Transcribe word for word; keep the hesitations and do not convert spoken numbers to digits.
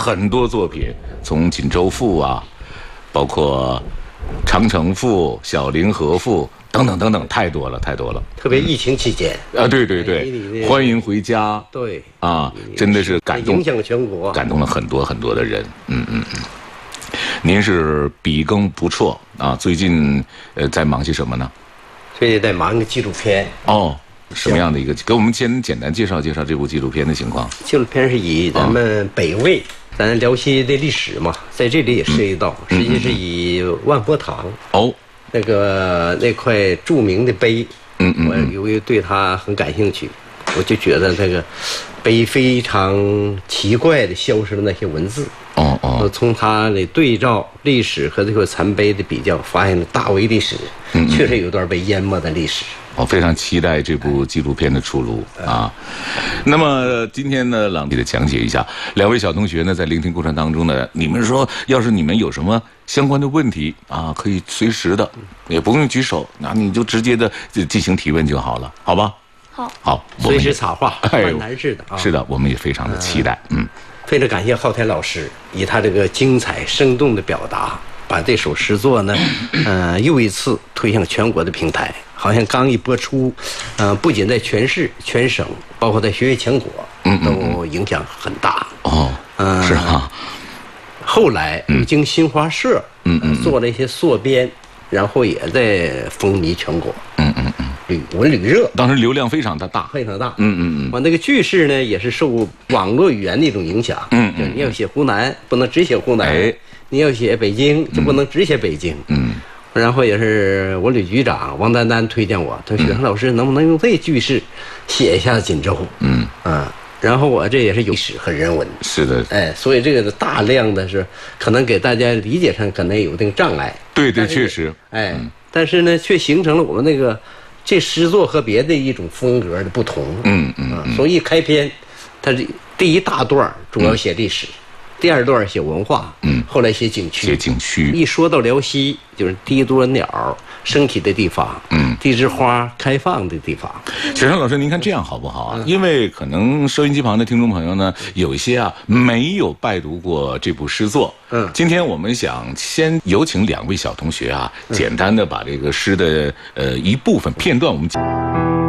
很多作品，从《锦州赋》啊，包括《长城赋》《小凌河赋》等等等等，太多了，太多了。 特别疫情期间、 嗯、啊，对对对，欢迎回家， 对啊，真的是感动， 影响全国， 感动了很多很多的人。嗯嗯嗯。您是笔耕不辍啊，最近呃在忙些什么呢？ 最近在忙一个纪录片。 哦。什么样的一个？给我们先简单介绍介绍这部纪录片的情况。 纪录片是以咱们北魏，啊、咱辽西的历史嘛，在这里也涉及到，嗯、实际是以万佛堂哦， 那个那块著名的碑， 嗯嗯， 我由于对它很感兴趣，我就觉得这个碑非常奇怪的消失了那些文字。 哦哦， 从它的对照历史和这个残碑的比较，发现了大为历史，嗯嗯确实有段被淹没的历史。 我非常期待这部纪录片的出炉啊！那么今天呢，朗给的讲解一下，两位小同学呢在聆听过程当中呢，你们说要是你们有什么相关的问题啊，可以随时的，也不用举手，那你就直接的进行提问就好了，好吧？ 好， 好， 随时插话， 万难事的啊！ 是的，我们也非常的期待，嗯。 非常感谢浩天老师以他这个精彩生动的表达，把这首诗作呢，呃，又一次推向全国的平台。好像刚一播出，呃，不仅在全市、全省，包括在学业全国，嗯，都影响很大。 哦，嗯，是啊。 后来又经新华社，嗯嗯，做了一些缩编，然后也在风靡全国。嗯嗯嗯，屡闻屡热。 当时流量非常的大， 非常大。 嗯嗯嗯。 我那个句式呢，也是受网络语言的一种影响。嗯嗯。你要写湖南，不能只写湖南；哎，你要写北京，就不能只写北京。嗯。然后也是我吕局长王丹丹推荐我，他说：“许老师能不能用这句式写一下锦州？”嗯啊，然后我这也是有历史和人文， 是的， 哎，所以这个大量的是可能给大家理解上可能有这个障碍。 对对，确实， 哎，但是呢，却形成了我们那个这诗作和别的一种风格的不同。嗯嗯啊，所以开篇，它这第一大段主要写历史。第二段写文化，嗯，后来写景区。 写景区。 一说到辽西，就是第一多鸟升起的地方，嗯，第一枝花开放的地方。 雪山老师，您看这样好不好啊？嗯、因为可能收音机旁的听众朋友呢，有一些啊没有拜读过这部诗作。嗯，今天我们想先有请两位小同学啊，简单的把这个诗的呃一部分片段我们。